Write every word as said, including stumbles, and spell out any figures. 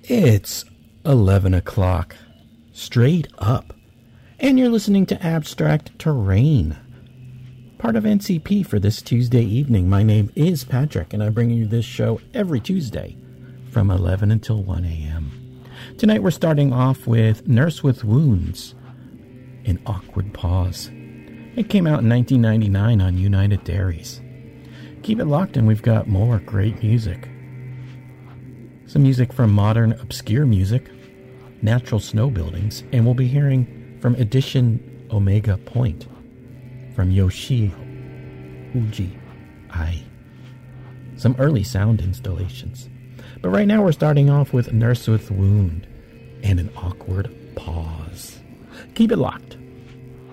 It's eleven o'clock, straight up, and you're listening to Abstract Terrain, part of N C P for this Tuesday evening. My name is Patrick, and I bring you this show every Tuesday from eleven until one a.m. Tonight we're starting off with Nurse with Wounds, An Awkward Pause. It came out in nineteen ninety-nine on United Dairies. Keep it locked and we've got more great music. Some music from Modern Obscure Music, Natural Snow Buildings, and we'll be hearing from Edition Omega Point from Yoshio Uji Ai. Some early sound installations. But right now we're starting off with Nurse with Wound and An Awkward Pause. Keep it locked.